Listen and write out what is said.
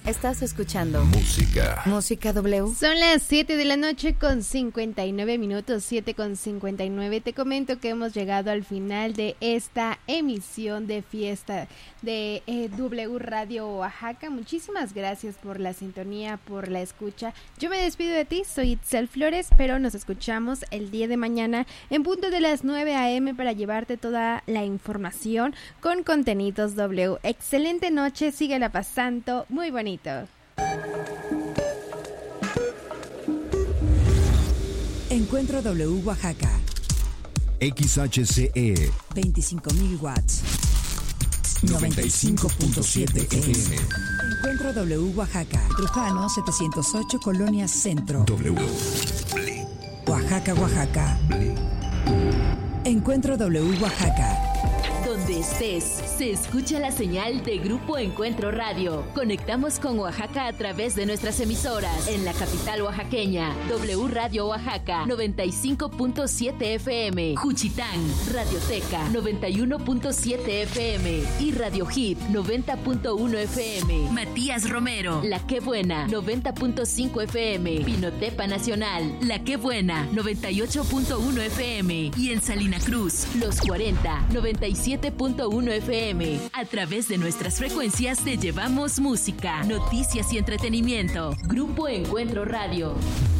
Estás escuchando Música W. Son las 7 de la noche con 59 minutos, 7 con 59. Te comento que hemos llegado al final de esta emisión de fiesta de W Radio Oaxaca. Muchísimas gracias por la sintonía, por la escucha. Yo me despido de ti, soy Itzel Flores, pero nos escuchamos el día de mañana en punto de las 9 a.m. para llevarte toda la información con contenidos W. Excelente noche, síguela pasando muy bonito. Encuentro W Oaxaca. XHCE 25.000 watts. 95.7 FM. Encuentro W Oaxaca. Trujano 708 Colonia Centro. W. Oaxaca, Oaxaca. Encuentro W Oaxaca. Donde estés, se escucha la señal de Grupo Encuentro Radio. Conectamos con Oaxaca a través de nuestras emisoras. En la capital oaxaqueña, W Radio Oaxaca, 95.7 FM. Juchitán, Radioteca, 91.7 FM. Y Radio Hit, 90.1 FM. Matías Romero, La Qué Buena, 90.5 FM. Pinotepa Nacional, La Qué Buena, 98.1 FM. Y en Salina Cruz, Los 40, 97.1 FM. A través de nuestras frecuencias te llevamos música, noticias y entretenimiento. Grupo Encuentro Radio.